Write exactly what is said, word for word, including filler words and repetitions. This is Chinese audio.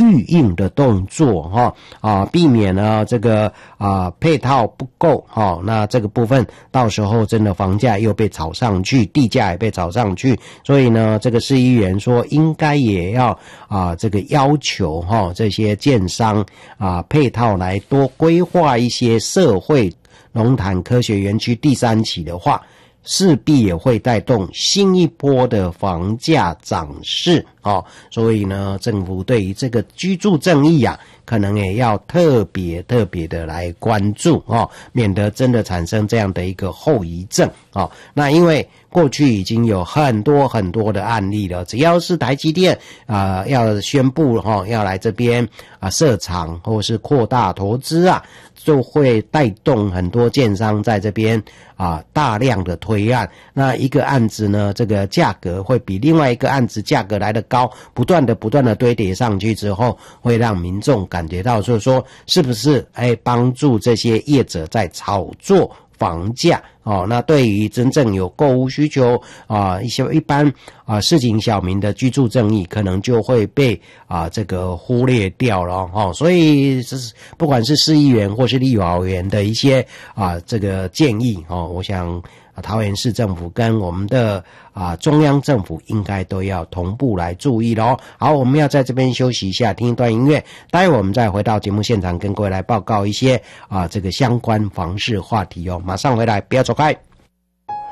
预应的动作哈啊，避免呢这个啊配套不够哈，那这个部分到时候真的房价又被炒上去，地价也被炒上去，所以呢这个市议员说应该也要啊这个要求哈这些建商啊配套来多规划一些社会龙潭科学园区第三期的话，势必也会带动新一波的房价涨势哦，所以呢，政府对于这个居住正义啊，可能也要特别特别的来关注哦，免得真的产生这样的一个后遗症哦。那因为过去已经有很多很多的案例了，只要是台积电啊、呃、要宣布哈、哦、要来这边啊设厂或是扩大投资啊，就会带动很多建商在这边啊大量的推案。那一个案子呢，这个价格会比另外一个案子价格来得高，不断的不断的堆叠上去之后，会让民众感觉到就是说是不是哎帮助这些业者在炒作房价哦，那对于真正有购物需求啊，一些一般啊市井小民的居住正义，可能就会被啊这个忽略掉了哦。所以这是不管是市议员或是立法委员的一些啊这个建议哦，我想啊桃园市政府跟我们的啊中央政府应该都要同步来注意咯。好，我们要在这边休息一下，听一段音乐，待会我们再回到节目现场，跟各位来报告一些啊这个相关房市话题哦。马上回来，不要走开。